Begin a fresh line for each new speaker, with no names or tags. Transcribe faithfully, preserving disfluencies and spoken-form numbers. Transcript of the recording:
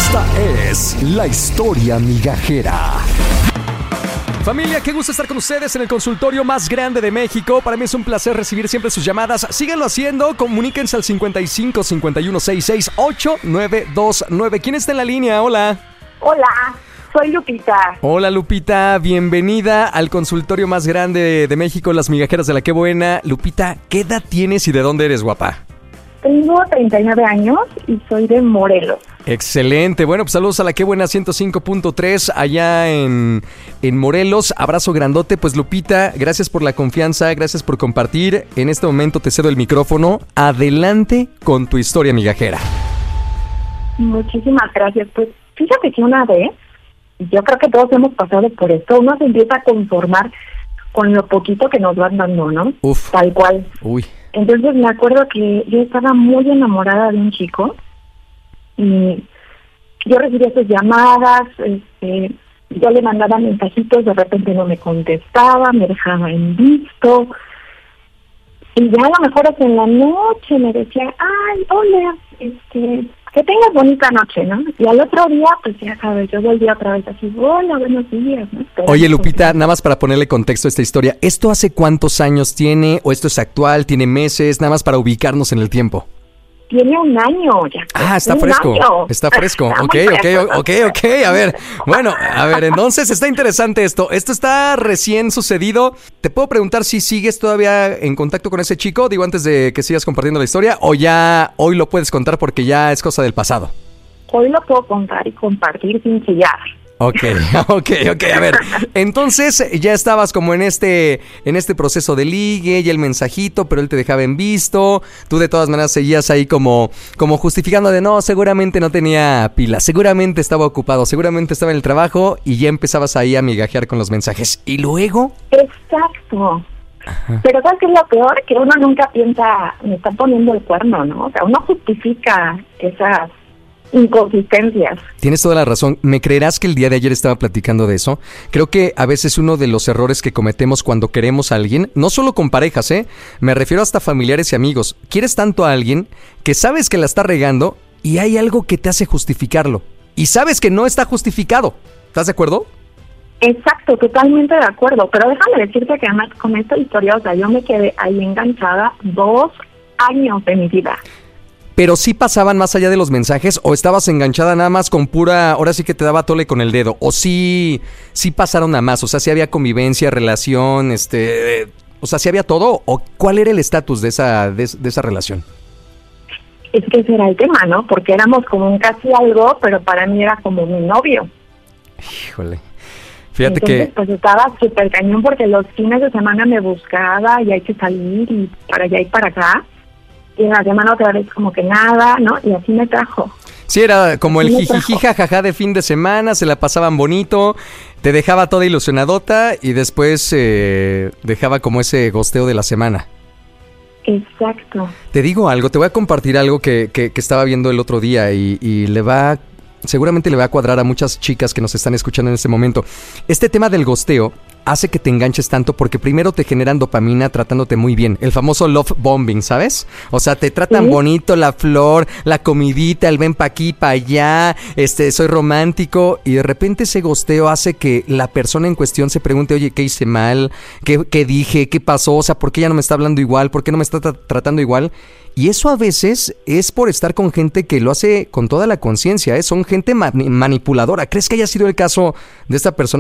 Esta es la historia migajera.
Familia, qué gusto estar con ustedes en el consultorio más grande de México. Para mí es un placer recibir siempre sus llamadas. Síganlo haciendo, comuníquense al cincuenta y cinco, cincuenta y uno, sesenta y seis, ocho nueve dos nueve. ¿Quién está en la línea? Hola.
Hola, soy Lupita.
Hola Lupita, bienvenida al consultorio más grande de México, Las Migajeras de la Qué Buena. Lupita, ¿qué edad tienes y de dónde eres, guapa?
Tengo treinta y nueve años y soy de Morelos.
Excelente, bueno, pues saludos a la Qué Buena ciento cinco punto tres allá en, en Morelos. Abrazo grandote. Pues Lupita, gracias por la confianza, gracias por compartir. En este momento te cedo el micrófono. Adelante con tu historia migajera.
Muchísimas gracias. Pues fíjate que una vez, yo creo que todos hemos pasado por esto, uno se empieza a conformar con lo poquito que nos van dando, ¿no?
Uf.
Tal cual.
Uy.
Entonces me acuerdo que yo estaba muy enamorada de un chico y yo recibía sus llamadas, este, yo le mandaba mensajitos, de repente no me contestaba, me dejaba en visto y ya a lo mejor hasta en la noche me decía, ay, hola, este, que tengas bonita noche, ¿no? Y al otro día, pues ya sabes, yo volví otra vez así, hola, buenos días, ¿no? Pero
Oye, Lupita, nada más para ponerle contexto a esta historia, ¿esto hace cuántos años tiene o esto es actual, tiene meses, nada más para ubicarnos en el tiempo?
Tiene un año ya.
Ah, está
un
fresco,
año.
está fresco,
Está
ok,
muy
ok,
fresco.
ok, ok, a ver, bueno, a ver, entonces está interesante esto, esto está recién sucedido, ¿te puedo preguntar si sigues todavía en contacto con ese chico, digo, antes de que sigas compartiendo la historia, o ya hoy lo puedes contar porque ya es cosa del pasado?
Hoy lo puedo contar y compartir sin chillar.
Ok, ok, ok, a ver, entonces ya estabas como en este en este proceso de ligue y el mensajito, pero él te dejaba en visto, tú de todas maneras seguías ahí como, como justificando de no, seguramente no tenía pila, seguramente estaba ocupado, seguramente estaba en el trabajo y ya empezabas ahí a migajear con los mensajes, ¿y luego?
Exacto. Ajá. Pero ¿sabes qué es lo peor? Que uno nunca piensa, me está poniendo el cuerno, ¿no? O sea, uno justifica esas inconsistencias.
Tienes toda la razón. ¿Me creerás que el día de ayer estaba platicando de eso? Creo que a veces uno de los errores que cometemos cuando queremos a alguien, no solo con parejas, ¿eh? Me refiero hasta familiares y amigos. Quieres tanto a alguien que sabes que la está regando y hay algo que te hace justificarlo. Y sabes que no está justificado. ¿Estás de acuerdo?
Exacto, totalmente de acuerdo. Pero déjame decirte que además con esta historia, o sea, yo me quedé ahí enganchada dos años de mi vida.
Pero sí pasaban más allá de los mensajes o estabas enganchada nada más con pura, ahora sí que te daba tole con el dedo, o sí, sí pasaron a más, o sea, sí había convivencia, relación, este, eh, o sea, sí había todo, o cuál era el estatus de esa, de, de esa relación.
Es que ese era el tema, ¿no? Porque éramos como un casi algo, pero para mí era como mi novio.
Híjole. Fíjate
Entonces,
que...
pues estaba súper cañón porque los fines de semana me buscaba y hay que salir y para allá y para acá. Y en la semana otra vez como que nada, ¿no? Y así me trajo.
Sí, era como el jijiji jajaja de fin de semana, se la pasaban bonito, te dejaba toda ilusionadota y después eh, dejaba como ese gosteo de la semana.
Exacto.
Te digo algo, te voy a compartir algo que, que, que estaba viendo el otro día y, y le va, seguramente le va a cuadrar a muchas chicas que nos están escuchando en este momento. Este tema del gosteo hace que te enganches tanto porque primero te generan dopamina tratándote muy bien, el famoso love bombing, ¿sabes? O sea, te tratan ¿Sí? bonito, la flor, la comidita, el ven pa' aquí, pa' allá, este, soy romántico, y de repente ese gosteo hace que la persona en cuestión se pregunte, oye, ¿qué hice mal? ¿Qué, qué dije? ¿Qué pasó? O sea, ¿por qué ya no me está hablando igual? ¿Por qué no me está tra- tratando igual? Y eso a veces es por estar con gente que lo hace con toda la conciencia, ¿eh? Son gente ma- manipuladora. ¿Crees que haya sido el caso de esta persona?